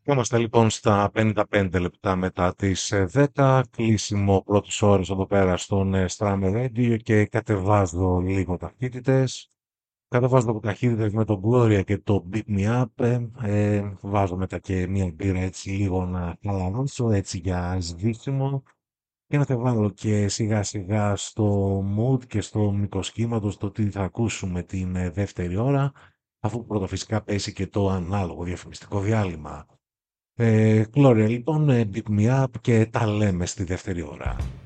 Είμαστε λοιπόν στα 55 λεπτά μετά τις 10, κλείσιμο πρώτης ώρας εδώ πέρα στον Strammer Radio και κατεβάζω λίγο ταχύτητες. Κατεβάζω λίγο ταχύτητες με το Gloria και το Beat Me Up. Βάζω μετά και μία μπύρα έτσι λίγο να χαλαρώσω, έτσι για σβήσιμο. Και να τα βάλω και σιγά σιγά στο mood και στο μήκος κύματος το τι θα ακούσουμε την δεύτερη ώρα, αφού πρώτα φυσικά πέσει και το ανάλογο διαφημιστικό διάλειμμα. Gloria λοιπόν, Beat Me Up και τα λέμε στη δεύτερη ώρα.